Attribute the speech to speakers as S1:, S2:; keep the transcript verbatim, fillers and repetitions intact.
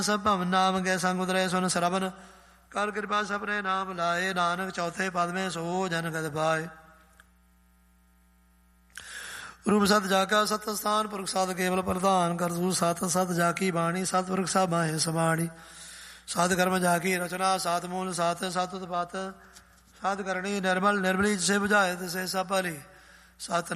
S1: ਸਭ ਭਵਨ ਨਾਮ ਗੈ ਸੰਗ ਉਤਰੈ ਸੁਨ ਸਰਬਨ ਕਰ ਕਿਰਪਾ ਸਪਨੇ ਨਾਮ ਲਾਏ ਨਾਨਕ ਚੌਥੇ ਪਦ ਮੇ ਸੋ ਜਨ ਗਦ ਪਾਏ। ਰੂਪ ਸਤ ਜਾ ਕਾ ਸਤ ਸਥਾਨ ਪੁਰਖ ਸਤ ਕੇਵਲ ਪ੍ਰਧਾਨ ਕਰ ਤੂ ਸਤ ਸਤ ਜਾ ਕੀ ਬਾਣੀ ਸਤ ਪੁਰਖ ਸਭ ਮਾਹੇ ਸਮਾਣੀ। ਸਤ ਕਰਮ ਜਾ ਕੀ ਰਚਨਾ ਸਤ ਮੂਲ ਸਤ ਸਤ ਉਤਪਾਤ ਸਤ ਕਰਨੀ ਨਿਰਮਲ ਨਿਰਮਲੀ ਜਿਸੇ ਬੁਝਾਏ ਤਿਸੇ ਸਭ ਭਲੀ। ਸਤ